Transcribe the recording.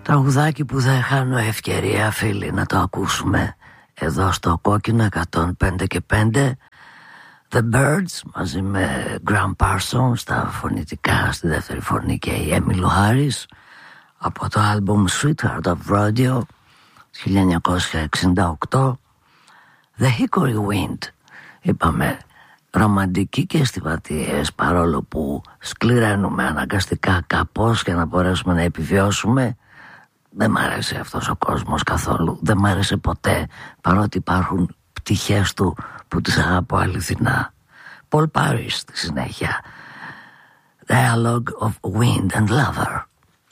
Τραγουδάκι που δεν χάνω ευκαιρία, φίλοι, να το ακούσουμε εδώ στο Κόκκινο 105.5. The Birds μαζί με Graham Parsons στα φωνητικά, στη δεύτερη φωνή και η Emmylou Harris από το άλμπουμ Sweetheart of Radio 1968. The Hickory Wind, είπαμε, ρομαντική και αισθηματίες, παρόλο που σκληραίνουμε αναγκαστικά κάπως για να μπορέσουμε να επιβιώσουμε. Δεν μ' άρεσε αυτός ο κόσμος καθόλου, δεν μ' άρεσε ποτέ, παρότι υπάρχουν πτυχές του που τις αγαπώ αληθινά. Paul Parrish στη συνέχεια. Dialogue of Wind and Lover.